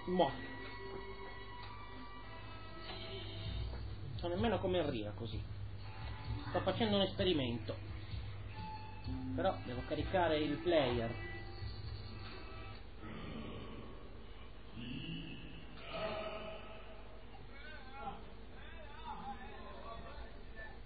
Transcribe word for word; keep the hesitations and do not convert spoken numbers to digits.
Mo. Non so nemmeno come arriva così. Sto facendo un esperimento. Però devo caricare il player.